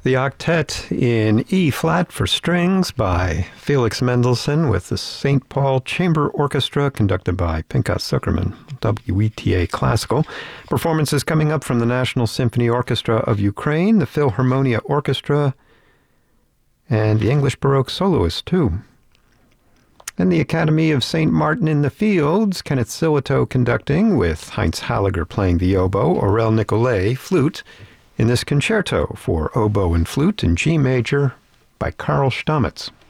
The Octet in E-flat for strings by Felix Mendelssohn with the St. Paul Chamber Orchestra conducted by Pinchas Zuckerman, WETA Classical. Performances coming up from the National Symphony Orchestra of Ukraine, the Philharmonia Orchestra, and the English Baroque soloist, too. And the Academy of St. Martin in the Fields, Kenneth Silito conducting with Heinz Halliger playing the oboe, Aurel Nicolai flute, in this concerto for oboe and flute in G major by Karl Stamitz.